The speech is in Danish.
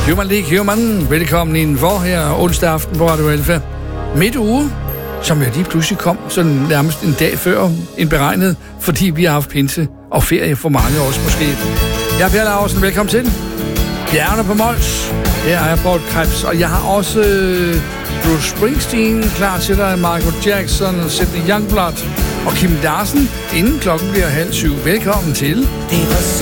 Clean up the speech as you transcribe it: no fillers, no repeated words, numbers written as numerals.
Human League Human, velkommen indenfor her onsdag aften på Radio Alfa. Midt uge, som jeg lige pludselig kom, sådan nærmest en dag før end beregnet, fordi vi har haft pinse og ferie for mange år måske. Jeg er Per Laursen, velkommen til. Bjergene på Mols, her er jeg Paul Krebs, og jeg har også Bruce Springsteen klar til dig, Michael Jackson, Sidney Youngblood og Kim Larsen, inden klokken bliver 6:30. Velkommen til.